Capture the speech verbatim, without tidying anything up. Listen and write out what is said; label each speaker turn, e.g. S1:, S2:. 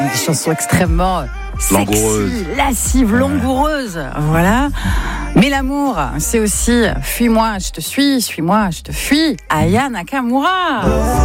S1: Une chanson extrêmement sexy,
S2: Langoureuse.
S1: lascive, langoureuse. Voilà. Mais l'amour, c'est aussi « Fuis-moi, je te suis, suis-moi, je te fuis ». Aya Nakamura.